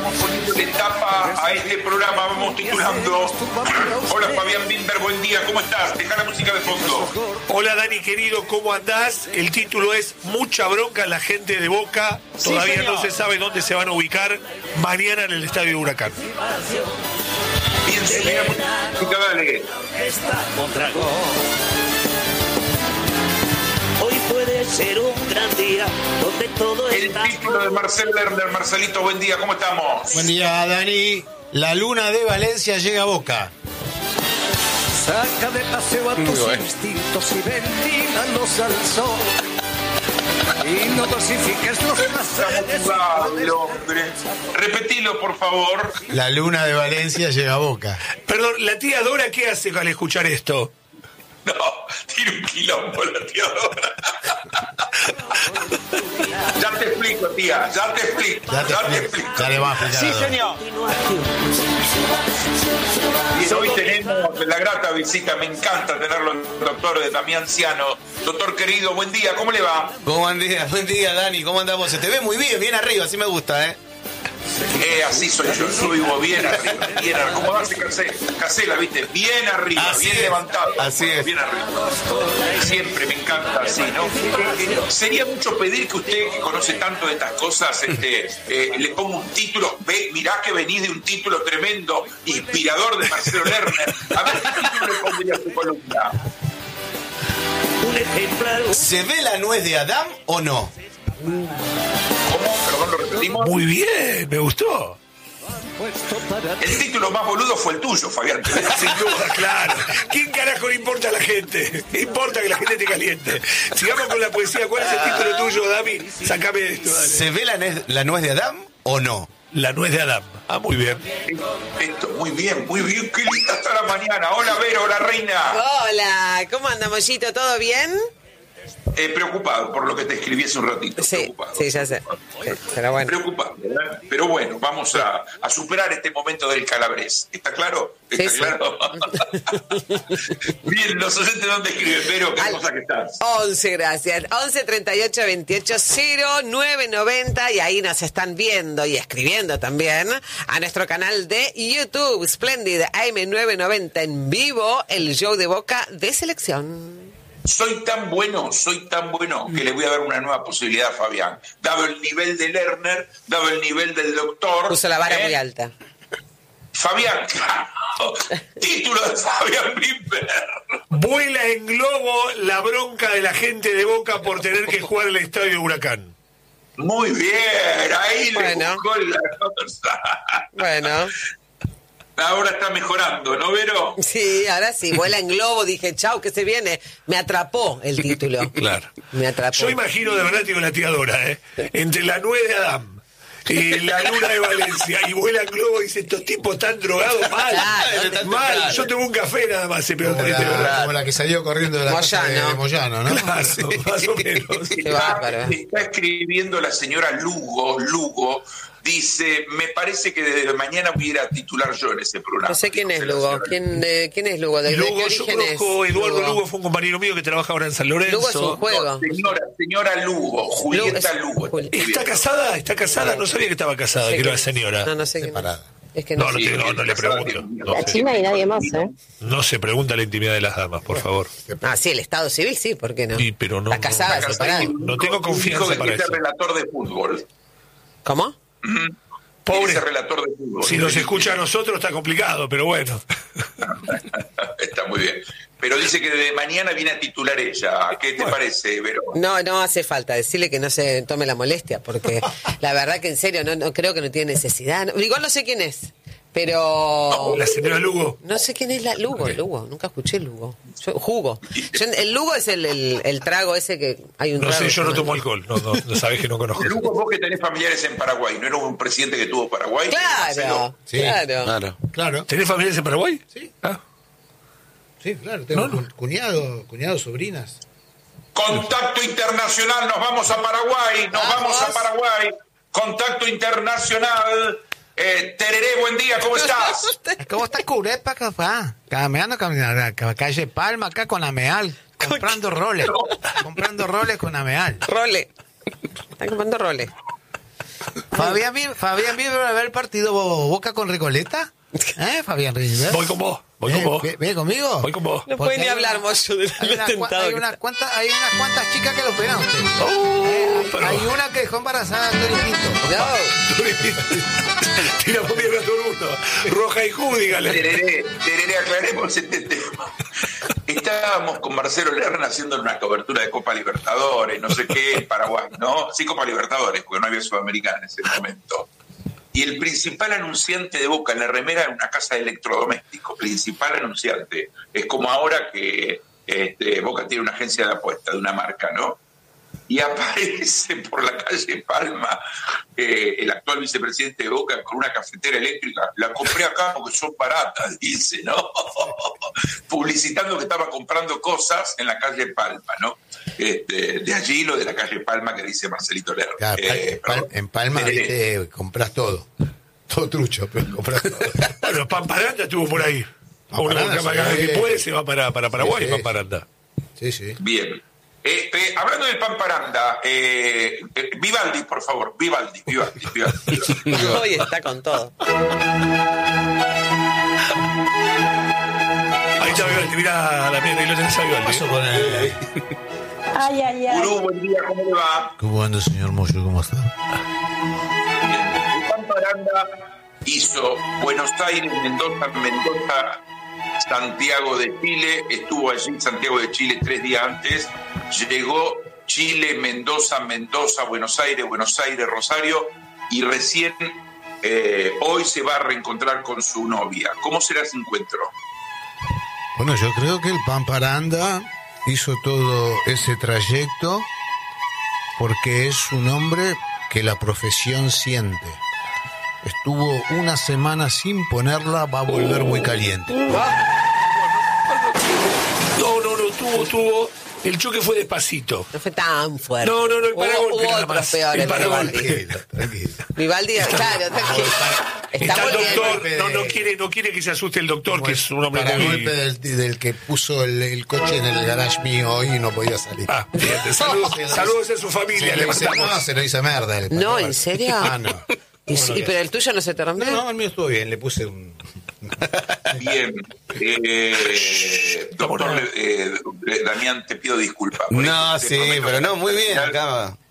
vamos poniéndole tapa a este programa, vamos titulando. Hola Fabián Bimber, buen día, ¿cómo estás? Deja la música de fondo. Hola Dani querido, ¿cómo andás? El título es Mucha bronca a la gente de Boca. Todavía no se sabe dónde se van a ubicar mañana en el Estadio de Huracán. Bien, señor, dale. Hoy puede ser un gran día donde todo El está... título de Marcel Lerner. Marcelito, buen día, ¿cómo estamos? Buen día, Dani. La luna de Valencia llega a Boca. Saca de paseo a tus instintos y ventílalos al sol. Y no dosifiques los placeres. Dale, hombre. Repetilo, por favor. La luna de Valencia llega a Boca. Perdón, ¿la tía Dora qué hace al escuchar esto? No, tiene un quilombo la tía Dora. Ya te explico, tía, ya te explico. Ya le vamos a explicar. Sí, señor. Y hoy tenemos la grata visita, me encanta tenerlo, el doctor de Damián Ciano. Doctor querido, buen día, ¿cómo le va? Buen día, Dani. ¿Cómo andamos? Se te ve muy bien arriba, así me gusta, ¿eh? Así soy yo vivo bien arriba, como darse casela, ¿viste? Bien arriba, así bien es, levantado. así es. Bien arriba. Siempre me encanta así, ¿no? Sería mucho pedir que usted, que conoce tanto de estas cosas, le ponga un título. Mirá que venís de un título tremendo, inspirador de Marcelo Lerner. A ver, ¿qué título le pondría a su columna? ¿Se ve la nuez de Adán o no? ¿Cómo? Perdón, lo repetimos. Muy bien, me gustó. El título más boludo fue el tuyo, Fabián. Sin duda, claro. ¿Quién carajo le importa a la gente? Importa que la gente te caliente. Sigamos con la poesía. ¿Cuál es el título tuyo, Dami? Sácame de esto, dale. ¿Se ve la nuez de Adán o no? La nuez de Adán. Ah, muy bien. Esto, muy bien. Qué linda está la mañana. Hola, Vero, hola, reina. Hola, ¿cómo anda, Mollito? ¿Todo bien? Preocupado por lo que te escribí hace un ratito. Sí, ya sé. Sí, pero bueno. Preocupado, ¿verdad? Pero bueno, vamos a superar este momento del Calabrés. ¿Está claro? ¿Está claro? Bien, los oyentes, ¿dónde escriben? Pero qué cosa que estás. 11, gracias. 11 38 28 09 90 y ahí nos están viendo y escribiendo también a nuestro canal de YouTube, Splendid AM990 en vivo, el show de Boca de selección. Soy tan bueno que le voy a dar una nueva posibilidad a Fabián. Dado el nivel de Lerner, dado el nivel del doctor. Puso la vara muy alta. Fabián, título de Fabián Bimber. Vuela en globo la bronca de la gente de Boca por tener que jugar en el Estadio de Huracán. Muy bien, ahí le buscó la cosa. Bueno. Ahora está mejorando, ¿no, Vero? Sí, ahora sí, vuela en globo, dije, chau, que se viene. Me atrapó el título. Claro. Me atrapó. Yo imagino de verdad, digo, la tía Dora, entre la nuez de Adán y la luna de Valencia y vuela en globo y dice, estos tipos están drogados mal. Mal. Yo tengo un café nada más, pero como la que salió corriendo de la casa de Moyano, ¿no? Claro, sí, más o menos. Qué bárbaro. Está escribiendo la señora Lugo. Dice, me parece que desde mañana voy a ir a titular yo en ese programa. No sé quién es Lugo. ¿Quién es Lugo? ¿De Lugo, qué yo origen es? conozco Eduardo Lugo, fue un compañero mío que trabaja ahora en San Lorenzo. Lugo es un juego. Señora Lugo, Julieta Lugo. ¿Está casada? No sabía que estaba casada, que era la señora. No sé separada. Es que no le pregunto. La China y nadie más, ¿eh? No se pregunta la intimidad de las damas, por favor. Ah, sí, el Estado civil sí, ¿por qué no? Sí, pero no. Está casada, separada. No tengo confianza para eso. Es relator de fútbol. ¿Cómo? Pobre ese relator de fútbol. Si nos escucha a nosotros está complicado, pero bueno. Está muy bien. Pero dice que desde mañana viene a titular ella. ¿Qué te parece, Vero? No hace falta decirle que no se tome la molestia, porque la verdad que en serio no creo que no tiene necesidad. Igual no sé quién es, pero... La señora Lugo. No sé quién es la Lugo, nunca escuché Lugo. Jugo. El Lugo es el trago ese que hay un No trago. sé, yo no tomo alcohol, no sabés que no conozco. Lugo, vos que tenés familiares en Paraguay, ¿no era un presidente que tuvo Paraguay? Claro, sí, claro. ¿Tenés familiares en Paraguay? Sí. Ah. Sí, claro, tengo cuñados, sobrinas. Contacto internacional, nos vamos a Paraguay, Contacto internacional. Tereré, buen día, ¿cómo estás? ¿Cómo está Curepa, capaz? Caminando calle Palma, acá con Ameal, comprando roles con Ameal. Role. Están comprando roles. Fabián Vive va a ver el partido Boca con Recoleta. Fabián Vive. Voy con vos. ¿Ve conmigo? Voy con vos. No Porque puede ni hablar, Moyo, del atentado. hay unas cuantas chicas que lo esperan a usted. Pero- Hay una que dejó embarazada a Tori Pinto. No. Tiramos mierda a todo el mundo. Roja y Ju, dígale. Tereré, aclaremos este tema. Estábamos con Marcelo Lerner haciendo una cobertura de Copa Libertadores, no sé qué, en Paraguay, ¿no? Sí, Copa Libertadores, porque no había Sudamericana en ese momento. Y el principal anunciante de Boca en la remera era una casa de electrodomésticos, principal anunciante. Es como ahora que Boca tiene una agencia de apuesta de una marca, ¿no? Y aparece por la calle Palma el actual vicepresidente de Boca con una cafetera eléctrica. La compré acá porque son baratas, dice, ¿no? Publicitando que estaba comprando cosas en la calle Palma, ¿no? De allí lo de la calle Palma que dice Marcelito Lerner. Claro, en Palma, viste, compras todo. Todo trucho, pero compras todo. Bueno, Pamparanda estuvo por ahí. A una Pamparanda, cámara sí. que puede se va para Paraguay, Sí. Pamparanda. Sí. Bien. Hablando del Pamparanda, Vivaldi, por favor, Vivaldi. Hoy está con todo. Ahí está Vivaldi, mira la mierda y lo tenés a Vivaldi. Paso con el... Ay, ay, ay. Gurú, buen día, ¿cómo le va? ¿Cómo anda, señor Moyo? ¿Cómo está? El Pamparanda hizo Buenos Aires, Mendoza, Santiago de Chile, estuvo allí en Santiago de Chile 3 días antes, llegó Chile, Mendoza, Buenos Aires, Rosario, y recién hoy se va a reencontrar con su novia. ¿Cómo será ese encuentro? Bueno, yo creo que el Pamparanda hizo todo ese trayecto porque es un hombre que la profesión siente. Estuvo una semana sin ponerla, va a volver muy caliente. No, tuvo. El choque fue despacito. No fue tan fuerte. No, el paragolpe Hubo nada otros más. peores. El paragolpe. Tranquilo. Vivaldi, claro, tranquilo. Está el volviendo. doctor, no quiere que se asuste el doctor, que es un hombre Para muy... golpe del que puso el coche en el garage mío hoy y no podía salir. Ah, bien, saludos a su familia, Se le lo hice, mandamos. no, se lo hice merda. No, ¿en serio? Ah, no. Pero el tuyo no se te rompió. No, el mío estuvo bien, le puse un... Bien. Doctor Damián, te pido disculpas. por No, esto. Te sí, prometo pero que no, muy bien. al final Acá